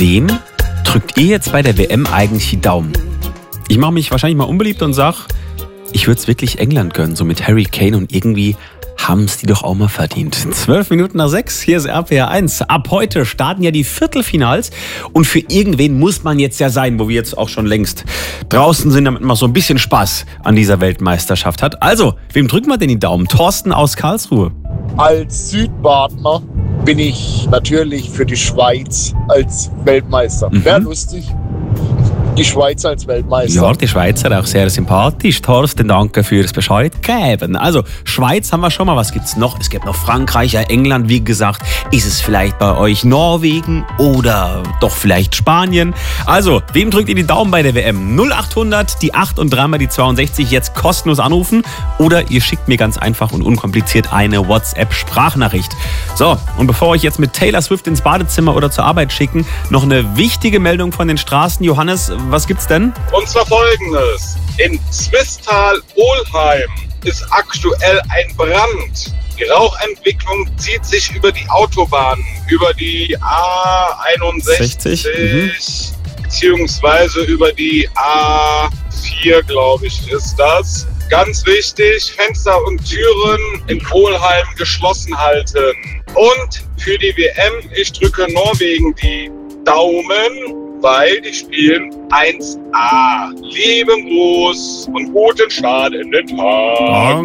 Wem drückt ihr jetzt bei der WM eigentlich die Daumen? Ich mache mich wahrscheinlich mal unbeliebt und sage, ich würde es wirklich England gönnen, so mit Harry Kane, und irgendwie haben es die doch auch mal verdient. 6:12, hier ist RPR 1. Ab heute starten ja die Viertelfinals und für irgendwen muss man jetzt ja sein, wo wir jetzt auch schon längst draußen sind, damit man so ein bisschen Spaß an dieser Weltmeisterschaft hat. Also, wem drücken wir denn die Daumen? Thorsten aus Karlsruhe. Als Südbadener bin ich natürlich für die Schweiz als Weltmeister. Wäre lustig. Die Schweiz als Weltmeister. Ja, die Schweizer auch sehr sympathisch. Thorsten, danke fürs Bescheid geben. Also, Schweiz haben wir schon mal. Was gibt's noch? Es gibt noch Frankreich, ja, England, wie gesagt. Ist es vielleicht bei euch Norwegen oder doch vielleicht Spanien? Also, wem drückt ihr die Daumen bei der WM? 0800, die 8 und dreimal die 62, jetzt kostenlos anrufen. Oder ihr schickt mir ganz einfach und unkompliziert eine WhatsApp-Sprachnachricht. So, und bevor wir euch jetzt mit Taylor Swift ins Badezimmer oder zur Arbeit schicken, noch eine wichtige Meldung von den Straßen. Johannes, was gibt's denn? Und zwar Folgendes. In Swisttal-Ohlheim ist aktuell ein Brand. Die Rauchentwicklung zieht sich über die Autobahnen, über die A61 beziehungsweise über die A4, glaube ich, ist das. Ganz wichtig, Fenster und Türen in Ohlheim geschlossen halten. Und für die WM, ich drücke Norwegen die Daumen, weil die spielen 1A. Lieben Gruß und guten Start in den Tag.